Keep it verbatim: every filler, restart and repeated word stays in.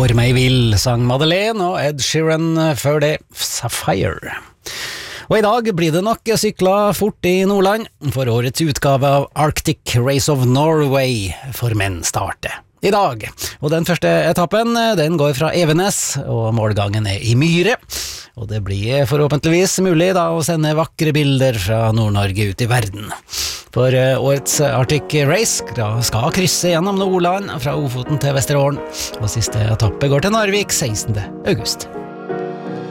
Går meg vill, sang Madeleine, og Ed Sheeran før det Sapphire. Og i dag blir det nok sykla fort i Nordland, for årets utgave av Arctic Race of Norway for menn starter i dag. Og den første etappen, den går fra Evenes, og målgangen er i Myre. Og det blir forhåpentligvis mulig da å sende vakre bilder fra Nord-Norge ut i verden. For årets Arctic Race skal krysse gjennom Nordland fra Ofoten til Vesterålen, og siste etappe går til Narvik sekstende august.